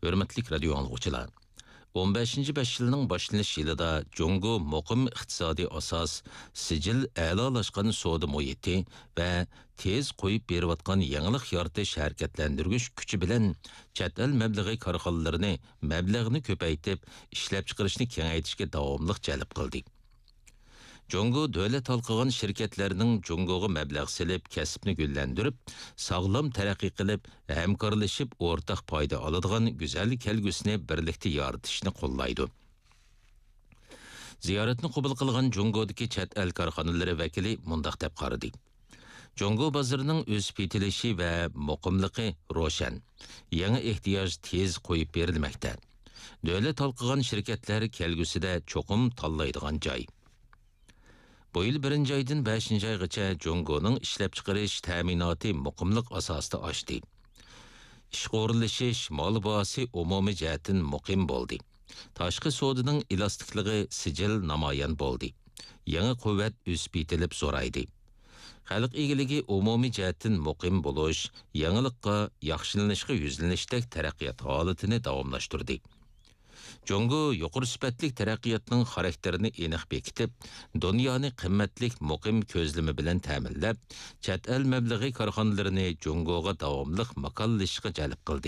Hürmetlik radio anlıqçılar. 15-5 yılının başlanış yılında Jungo muqim iqtisadi asas, sicil a'lolaşqan soda muhiti ve tez qo'yib beriyotgan yangilik yaratish harakatlantirgich kuchi bilan chet el mablag'i korxonalarini mablag'ni ko'paytib, ishlab chiqarishni kengaytirishga davomli jalb qildi. Jungo davlat halqıgan şirketlerinin Jungo'ga mablag' silib, kasbni gullantirib, sog'lom taraqqiy qilib, hamkorlashib, o'rtaq foyda oladigan go'zal kelgusini birlikda yaratishni qo'llaydi. Ziyoratni qabul qilgan Jungo'dagi chet el korxonalari vakili mundaq deb qaradi. Jungo bozorining o'sib yetilishi va muqimligi ro'shan. Yangi ehtiyoj tez qo'yib berilmoqda. Davlat halqıgan şirketlar kelgusida cho'qim tanlaydigan joy. Bu yil 1 aydan 5 aygacha Jungo'ning ishlab chiqarish ta'minoti muqimlik asosida oshdi. Ish qo'rilishish mol bosi umumiy jihatdan muqim bo'ldi. Tashqi savdoning elastikligi sijil namoyon bo'ldi. Yangi quvvat o'sib yetilib zo'raydi. Xalq egiligi umumiy jihatdan muqim bo'lish, yangilikqa, yaxshilanishga yuzlanishdek taraqqiyot holatini davomlashtirdi. Jungo yuqori sifatli taraqqiyotning xarakterini aniq bekitib, dunyoni qimmatli muqim ko'zlami bilan ta'minlab, chet el mablag'i korxonalarini Jungoga davomli makonlashishga jalb qildi.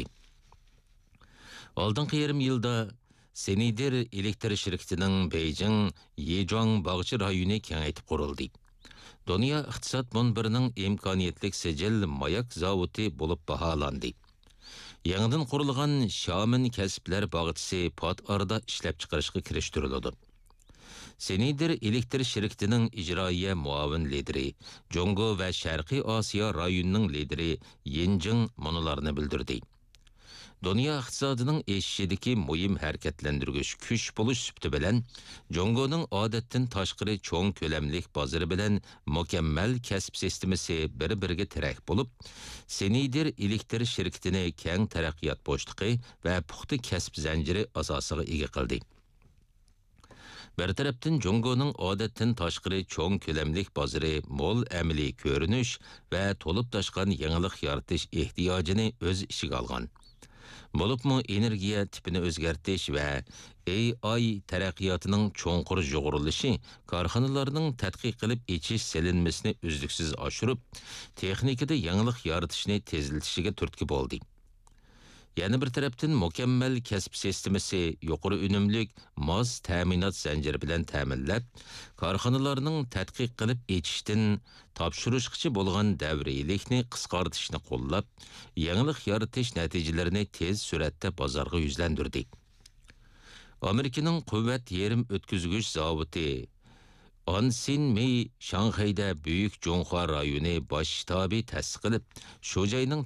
Oldingi yarim yilda Senidir elektr shirkatining Beijing Yezhuang bog'chi rayoni kengaytib qurildi. Dunyo iqtisod munbirining imkoniyatli sijil mayak zavodi bo'lib baholandi. Yangidan qurilgan Xiamen kasblar bog'chisi pot orada ishlab chiqarishga kirishtiriladi. Senidir elektr shirkatining ijroiya muavin lideri, Jungo va Sharqiy Osiyo rayonining lideri Yenjing munolarni bildirdi. Dünya iqtisodining eshishidagi muhim harakatlantirgich kuch bo'lish sifati bilan Jungoning odatdan tashqari cho'ng ko'lamlik bozori bilan mukammal kasb sistemasi bir-biriga tirak bo'lib, Senidir elektr shirkatini keng taraqqiyot bo'shliqi va puxta kasb zanjiri asosiga ega qildi. Bir tarafdan Jungoning odatdan tashqari cho'ng ko'lamlik bozori mo'l amaliy ko'rinish va to'lib toshgan yangilik yaratish ehtiyojini o'z ichiga olgan. Bo'libmi energiya tipini o'zgartirish va AI taraqqiyotining cho'nqur jug'urilishi korxonalarning tadqiq qilib echish selinmasini uzluksiz oshirib, texnikada yangilik yaratishni tezlatishiga turtki bo'ldi. Yana bir tarafdan mukammal kasb sistemasi yuqori unumlik mos ta'minot zanjiri bilan ta'minlab, korxonalarning tadqiq qilib etishdan topshirishchi bo'lgan davriylikni qisqartirishni qo'llab, yangilik yaratish natijalarini tez suratda bozorga yuzlantirdi. Amerikaning quvvat yerim o'tkazgich zavodi Ansin Mei Shanghayda Büyük Jonghua rayoni bosh shtabi tasdiq qilib, shu joyning